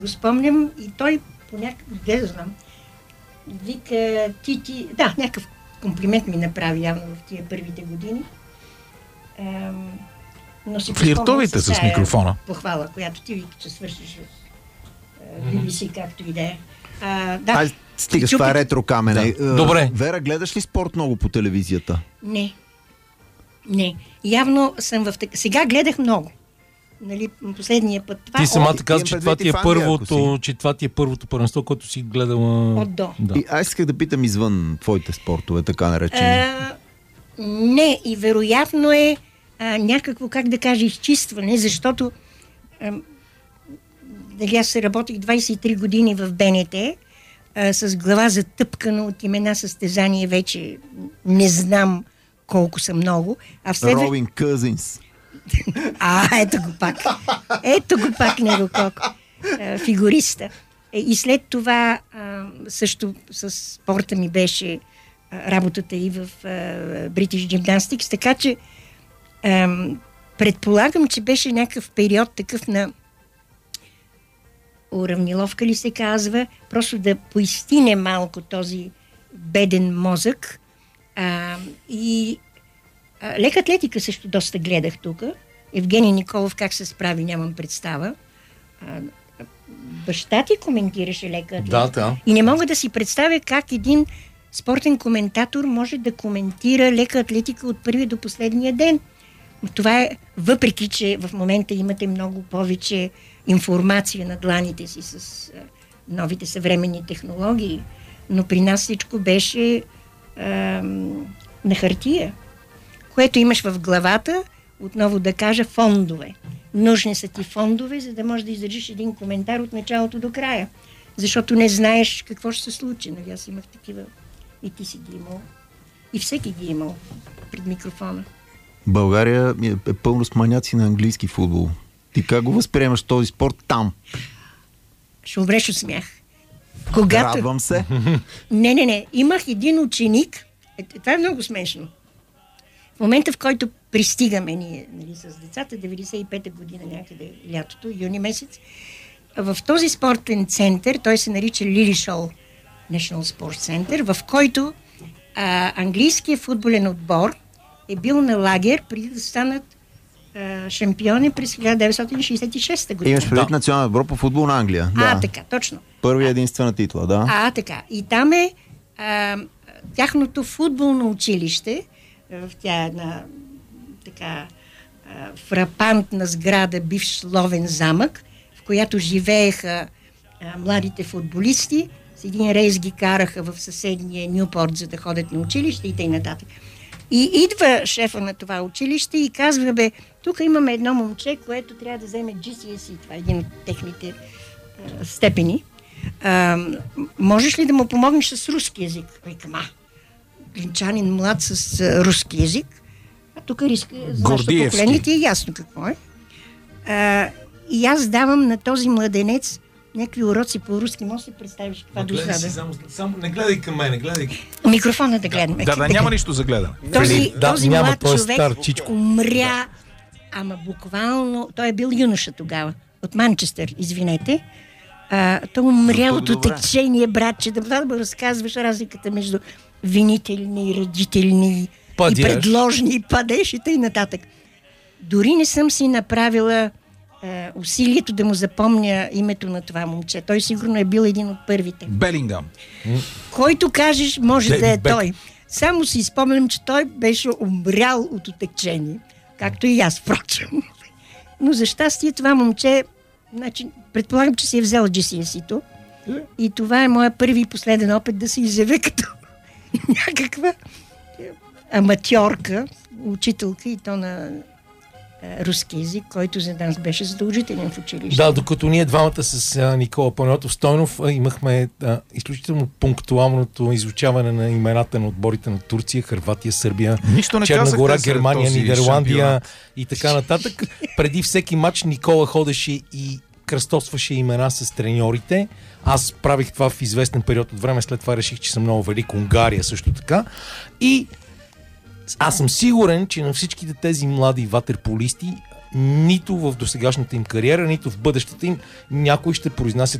го спомням и той по някакъв, да знам, вика ти, да, някакъв комплимент ми направи явно в тия първите години. Но си флиртовите с микрофона. Похвала, която ти вика, че свършиш в BBC, както и да е. Да. Стига, това е ретро камене. Да. Добре. Вера, гледаш ли спорт много по телевизията? Не. Явно съм в така. Сега гледах много. Нали, последния път. Ти самата каза, че това ти е първото първенство, което си гледала от до. Да. И аз исках да питам извън твоите спортове, така наречени. Не, и вероятно е някакво, как да кажа, изчистване, защото дали аз работих 23 години в БНТ, с глава затъпкана от имена състезания, вече не знам колко са много. Робин Къзинс. Ето го пак него колко. Фигуриста. И след това също с спорта ми беше работата и в British Gymnastics, така че предполагам, че беше някакъв период такъв на уравниловка ли се казва, просто да поистине малко този беден мозък. И лека атлетика също доста гледах тук. Евгений Николов как се справи, нямам представа. Баща ти коментираше лека атлетика. Да. И не мога да си представя как един спортен коментатор може да коментира лека атлетика от първия до последния ден. Това е, въпреки че в момента имате много повече информация на дланите си с новите съвременни технологии, но при нас всичко беше на хартия, което имаш в главата, отново да кажа, фондове. Нужни са ти фондове, за да можеш да издържиш един коментар от началото до края. Защото не знаеш какво ще се случи. Нали? Аз имах такива, и ти си ги имал, и всеки ги имал пред микрофона. България е пълно с маняци на английски футбол. Ти как го възприемаш този спорт там? Ще умреш от смях. Радвам се. Не. Имах един ученик. Това е много смешно. В момента, в който пристигаме ние, нали, с децата, 95-та година някъде лятото, юни месец, в този спортен център, той се нарича Лили Шол National Sports Center, в който английският футболен отбор е бил на лагер преди да станат шампиони през 1966 година. Имаш предвид национален отбор по футбол на Англия. Така, точно. Първия единствена титла, да. Така. И там е тяхното футболно училище, в тя една така фрапантна сграда, бивш ловен замък, в която живееха младите футболисти. С един рейс ги караха в съседния Нюпорт, за да ходят на училище и т.н. И идва шефа на това училище и казва, тук имаме едно момче, което трябва да вземе GCSE, това е един от техните степени. Можеш ли да му помогнеш с руски език? Викам, глинчанин млад с руски език. Тук риска за нашето поколение ти е ясно какво е. И аз давам на този младенец някакви уроци по руски. Може да си представиш каква досада. Само не гледай към мене, гледай. Микрофона да гледаме. Да, няма нищо за гледане. Този млад човек умря, ама буквално, той е бил юноша тогава, от Манчестър, извинете. Той умря от отечение, братче, да разказваш разликата между винителни, родителни и предложни, и падеж и т.н. Дори не съм си направила усилието да му запомня името на това момче. Той сигурно е бил един от първите. Белингам. Който кажеш, може да е той. Само си спомням, че той беше умрял от отечение. Както и аз, впрочем. Но за щастие това момче, значи, предполагам, че си е взел GCSE-то. И това е моя първи и последен опит да се изявя като някаква аматьорка, учителка и то на руски език, който за нас беше задължителен в училище. Да, докато ние двамата с Никола Панайотов Стойнов имахме изключително пунктуалното изучаване на имената на отборите на Турция, Хърватия, Сърбия, Черна гора, Германия, Нидерландия и така нататък. Преди всеки матч Никола ходеше и кръстосваше имена с треньорите. Аз правих това в известен период от време, след това реших, че съм много велик. Унгария също така. И аз съм сигурен, че на всичките тези млади ватерполисти нито в досегашната им кариера, нито в бъдещата им някой ще произнася